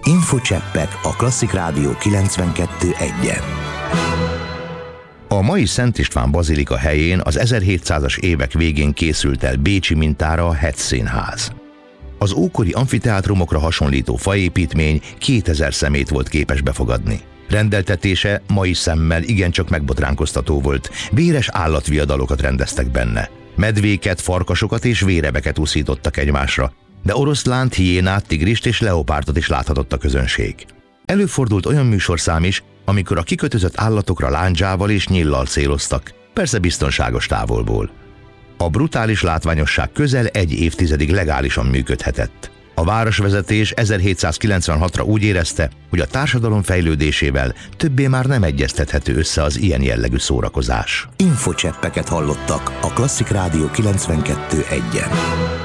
Infocseppek a Klasszik Rádió 92.1-en. A mai Szent István bazilika helyén az 1700-as évek végén készült el bécsi mintára a Hetszínház. Az ókori amfiteátrumokra hasonlító faépítmény 2000 személyt volt képes befogadni. Rendeltetése mai szemmel igencsak megbotránkoztató volt, véres állatviadalokat rendeztek benne. Medvéket, farkasokat és vérebeket úszítottak egymásra, de oroszlánt, hiénát, tigrist és leopárdot is láthatott a közönség. Előfordult olyan műsorszám is, amikor a kikötözött állatokra lándzsával és nyíllal céloztak, persze biztonságos távolból. A brutális látványosság közel egy évtizedig legálisan működhetett. A városvezetés 1796-ra úgy érezte, hogy a társadalom fejlődésével többé már nem egyeztethető össze az ilyen jellegű szórakozás. Infocseppeket hallottak a Klasszik Rádió 92.1-en.